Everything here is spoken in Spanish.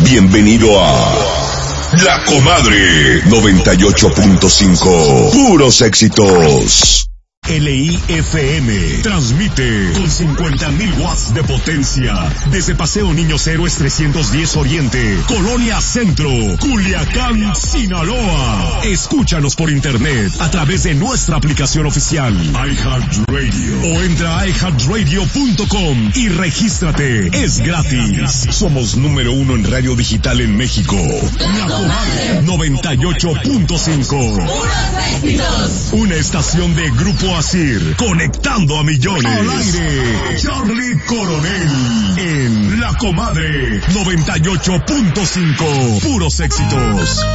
Bienvenido a La Comadre 98.5. Puros éxitos. LIFM transmite con 50.000 watts de potencia desde Paseo Niños Héroes 310 Oriente, Colonia Centro, Culiacán, Sinaloa. Escúchanos por internet a través de nuestra aplicación oficial iHeartRadio o entra a iHeartRadio.com y regístrate. Es gratis. Somos número 1 en radio digital en México. La Comadre 98.5. Una estación de Grupo Asir, conectando a millones. Al aire, Charlie Coronel, en La Comadre 98.5. Puros éxitos.